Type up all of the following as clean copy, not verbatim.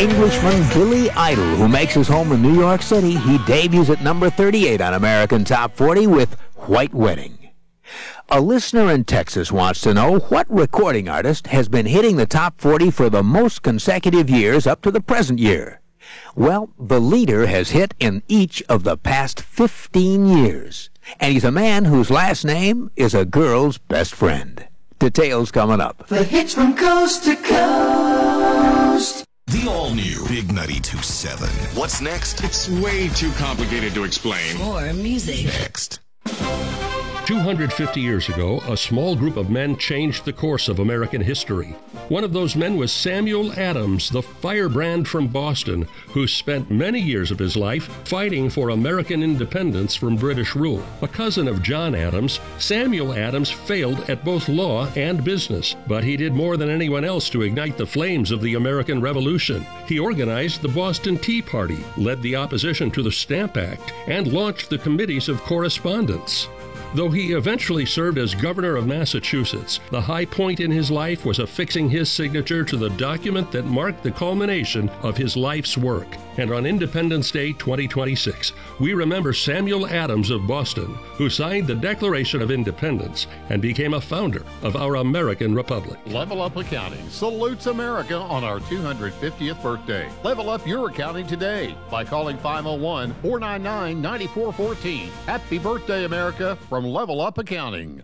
Englishman Billy Idol, who makes his home in New York City. He debuts at number 38 on American Top 40 with White Wedding. A listener in Texas wants to know what recording artist has been hitting the top 40 for the most consecutive years up to the present year. Well, the leader has hit in each of the past 15 years. And he's a man whose last name is a girl's best friend. Details coming up. The hits from coast to coast. The all-new Big 92.7. What's next? It's way too complicated to explain. More music. Next. 250 years ago, a small group of men changed the course of American history. One of those men was Samuel Adams, the firebrand from Boston, who spent many years of his life fighting for American independence from British rule. A cousin of John Adams, Samuel Adams failed at both law and business, but he did more than anyone else to ignite the flames of the American Revolution. He organized the Boston Tea Party, led the opposition to the Stamp Act, and launched the Committees of Correspondence. Though he eventually served as governor of Massachusetts, the high point in his life was affixing his signature to the document that marked the culmination of his life's work. And on Independence Day 2026, we remember Samuel Adams of Boston, who signed the Declaration of Independence and became a founder of our American Republic. Level Up Accounting salutes America on our 250th birthday. Level up your accounting today by calling 501-499-9414. Happy birthday, America, from Level Up Accounting.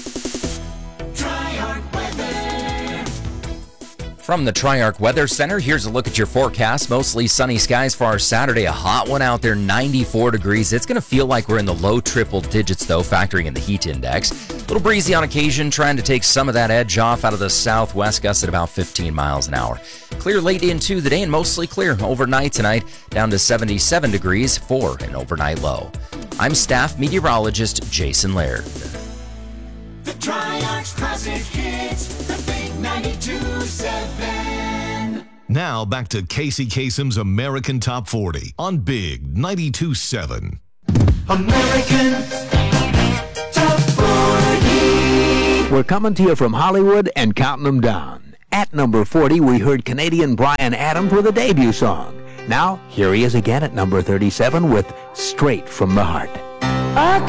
Triarch Weather. From the Triarch Weather Center, here's a look at your forecast. Mostly sunny skies for our Saturday. A hot one out there, 94 degrees. It's going to feel like we're in the low triple digits, though, factoring in the heat index. A little breezy on occasion, trying to take some of that edge off out of the southwest, gusts at about 15 miles an hour. Clear late into the day and mostly clear overnight tonight, down to 77 degrees for an overnight low. I'm staff meteorologist Jason Laird. The Triarch's Classic Hits, the Big 92.7. Now back to Casey Kasem's American Top 40 on Big 92.7. American Top 40. We're coming to you from Hollywood and counting them down. At number 40, we heard Canadian Bryan Adams with a debut song. Now, here he is again at number 37 with Straight from the Heart. I